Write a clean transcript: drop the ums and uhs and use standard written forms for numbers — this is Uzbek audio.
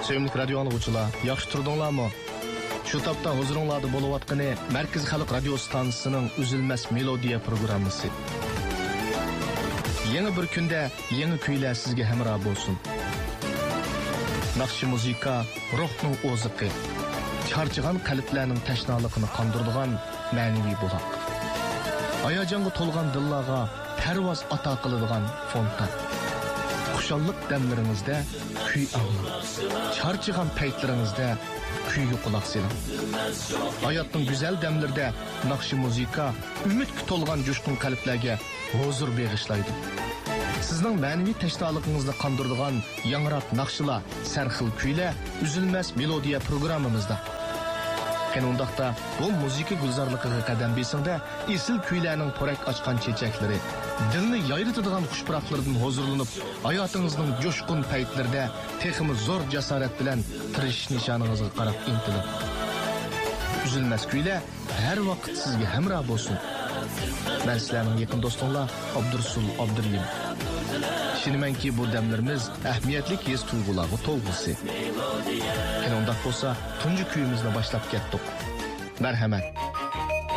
Sevimli radio anlıqçılar, yaxşı turdunlarmı? Şu tapda huzuringlarda bo'layotgani Markaz Xalq radio stansiyasining Üzülmez Melodiya programmasi. Yeni bir kunda yeni kuylar sizga hamroh bo'lsin. Naqshi muzika ruhning o'ziqi, charchigan qalblarning tashnaligini qondiradigan ma'naviy buloq. Hayajonga to'lgan dillarga parvoz ato qiladigan fontan. Xushallik damlaringizda kuy anglang. Charchigan paytlaringizda kuyga quloq soling. Hayotning go'zal damlarida naqshi muzika umidga to'lgan jo'shqin qalblarga huzur bag'ishlaydi. Sizning ma'naviy tashnoligingizni qondiradigan yangrab naqshlar, sarxil kuylar Üzülmez Melodiya programmamizda. Qanundaqda bu muzika gulzorligiga qadam besingda esil kuylarning porak ochgan chechaklari, dilni yayritadigan xushpuroqlardan huzurlanib, hayotingizning jo'shqin paytlarida texmi zo'r jasorat bilan tirishish nishoningizga qarab intilib. Üzülmez kuylar har vaqt sizga hamroh bo'lsin. Men sizlarning yaqin do'stinglar Abdursul Abduriyim. Şinimenki bu demlerimiz ahmiyetli his tuyg'ularga to'lg'isi. Undaq bo'lsa, tunji kuyimizni boshlab ketdik. Marhamat.